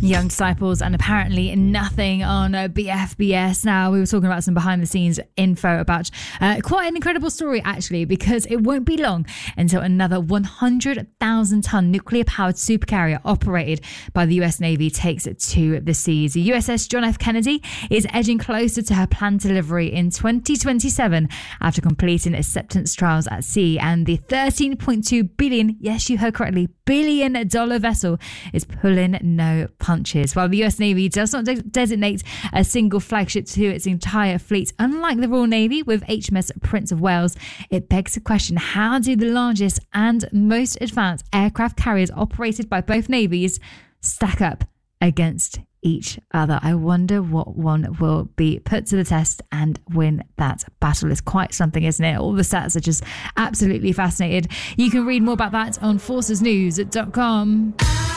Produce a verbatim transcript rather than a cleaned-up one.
Young Disciples and apparently nothing on uh, B F B S. Now, we were talking about some behind the scenes info about uh, quite an incredible story, actually, because it won't be long until another one hundred thousand ton nuclear powered supercarrier operated by the U S Navy takes it to the seas. The U S S John F. Kennedy is edging closer to her planned delivery in twenty twenty-seven after completing acceptance trials at sea, and the thirteen point two billion, yes, you heard correctly, billion dollar vessel is pulling no punches. While the U S Navy does not de- designate a single flagship to its entire fleet, unlike the Royal Navy with H M S Prince of Wales, it begs the question, how do the largest and most advanced aircraft carriers operated by both navies stack up against each other? I wonder what one will be put to the test and win that battle. Is quite something, isn't it? All the stats are just absolutely fascinated. You can read more about that on forces news dot com.